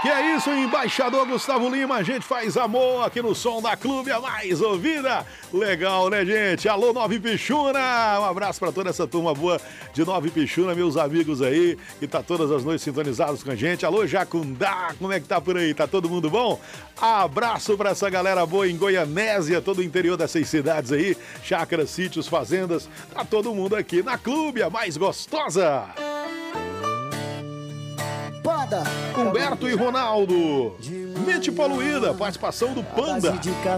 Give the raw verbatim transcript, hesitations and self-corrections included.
Que é isso, embaixador Gustavo Lima, a gente faz amor aqui no som da Clube, a mais ouvida. Legal, né, gente? Alô, Nova Ipixuna, um abraço pra toda essa turma boa de Nova Ipixuna, meus amigos aí, que tá todas as noites sintonizados com a gente. Alô, Jacundá, como é que tá por aí? Tá todo mundo bom? Abraço pra essa galera boa em Goianésia, todo o interior dessas cidades aí, chácaras, sítios, fazendas, tá todo mundo aqui na Clube, a mais gostosa. Humberto e Ronaldo, Mente Poluída, participação do Panda.